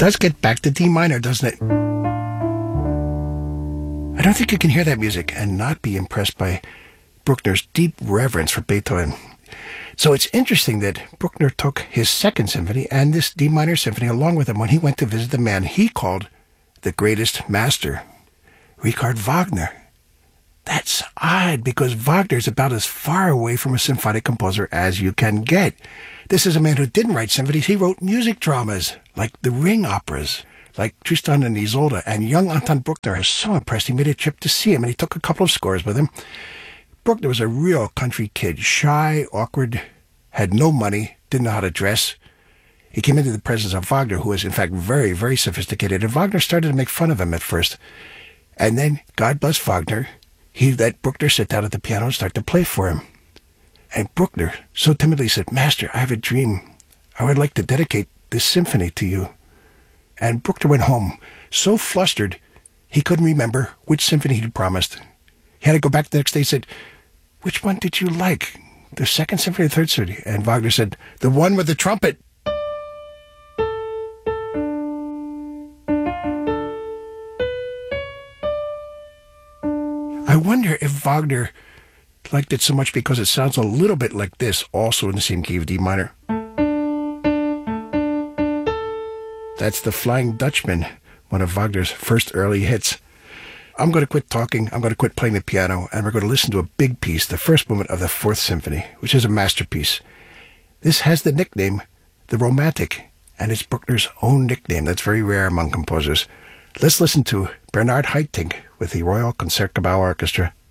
does get back to D minor, doesn't it? I don't think you can hear that music and not be impressed by Bruckner's deep reverence for Beethoven. So it's interesting that Bruckner took his second symphony and this D minor symphony along with him when he went to visit the man he called the greatest master, Richard Wagner. That's odd, because Wagner's about as far away from a symphonic composer as you can get. This is a man who didn't write symphonies. He wrote music dramas, like the Ring operas, like Tristan and Isolde. And young Anton Bruckner is so impressed, he made a trip to see him, and he took a couple of scores with him. Bruckner was a real country kid, shy, awkward, had no money, didn't know how to dress. He came into the presence of Wagner, who was in fact very, very sophisticated, and Wagner started to make fun of him at first. And then, God bless Wagner, he let Bruckner sit down at the piano and start to play for him. And Bruckner so timidly said, "Master, I have a dream. I would like to dedicate this symphony to you." And Bruckner went home so flustered, he couldn't remember which symphony he'd promised. He had to go back the next day and said, "Which one did you like? The second symphony or the third symphony?" And Wagner said, "The one with the trumpet." I wonder if Wagner liked it so much because it sounds a little bit like this, also in the same key of D minor. That's The Flying Dutchman, one of Wagner's first early hits. I'm going to quit talking, I'm going to quit playing the piano, and we're going to listen to a big piece, the first movement of the Fourth Symphony, which is a masterpiece. This has the nickname, the Romantic, and it's Bruckner's own nickname. That's very rare among composers. Let's listen to Bernard Haitink with the Royal Concertgebouw Orchestra.